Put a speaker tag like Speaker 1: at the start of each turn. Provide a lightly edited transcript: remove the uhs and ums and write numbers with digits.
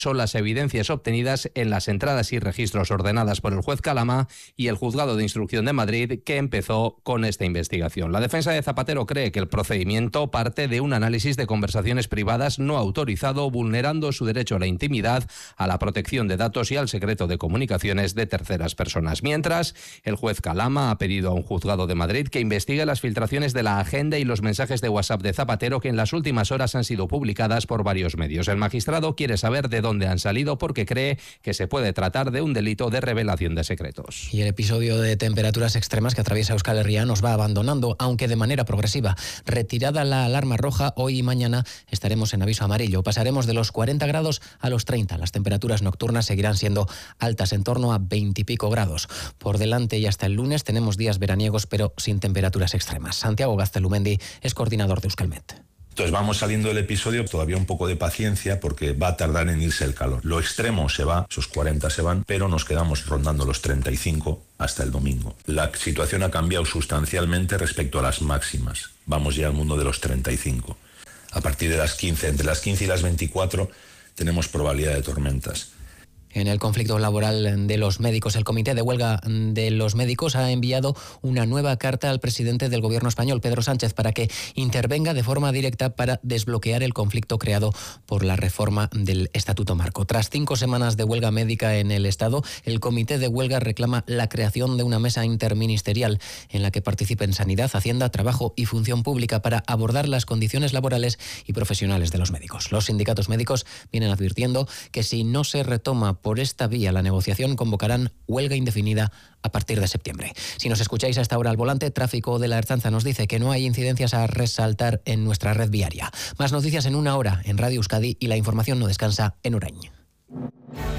Speaker 1: son las evidencias obtenidas en las entradas y registros ordenadas por el juez Calama y el Juzgado de Instrucción de Madrid, que empezó con esta investigación. La defensa de Zapatero cree que el procedimiento parte de un análisis de conversaciones privadas no autorizado, vulnerando su derecho a la intimidad, a la protección de datos y al secreto de comunicaciones de terceras personas. Mientras, el juez Calama ha pedido a un juzgado de Madrid que investigue las filtraciones de la agenda y los mensajes de WhatsApp de Zapatero, que en las últimas horas han sido publicadas por varios medios. El magistrado quiere saber de dónde han salido porque cree que se puede tratar de un delito de revelación de secretos.
Speaker 2: Y el episodio de temperaturas extremas que atraviesa Euskal Herria nos va abandonando, aunque de manera progresiva. Retirada la alarma roja, hoy y mañana estaremos en aviso amarillo. Pasaremos de los 40 grados a los 30. Las temperaturas nocturnas seguirán siendo altas, en torno a 20 y pico grados. Por delante y hasta el lunes tenemos días veraniegos, pero sin temperaturas extremas. Santiago Gaztelumendi es coordinador de Euskalmet.
Speaker 3: Entonces vamos saliendo del episodio, todavía un poco de paciencia porque va a tardar en irse el calor. Lo extremo se va, esos 40 se van, pero nos quedamos rondando los 35 hasta el domingo. La situación ha cambiado sustancialmente respecto a las máximas. Vamos ya al mundo de los 35. A partir de las 15, entre las 15 y las 24, tenemos probabilidad de tormentas.
Speaker 2: En el conflicto laboral de los médicos, el Comité de Huelga de los Médicos ha enviado una nueva carta al presidente del Gobierno español, Pedro Sánchez, para que intervenga de forma directa para desbloquear el conflicto creado por la reforma del Estatuto Marco. Tras 5 semanas de huelga médica en el Estado, el Comité de Huelga reclama la creación de una mesa interministerial en la que participen Sanidad, Hacienda, Trabajo y Función Pública para abordar las condiciones laborales y profesionales de los médicos. Los sindicatos médicos vienen advirtiendo que si no se retoma por esta vía la negociación, convocarán huelga indefinida a partir de septiembre. Si nos escucháis a esta hora al volante, Tráfico de la Ertzaintza nos dice que no hay incidencias a resaltar en nuestra red viaria. Más noticias en una hora en Radio Euskadi y la información no descansa en Urain.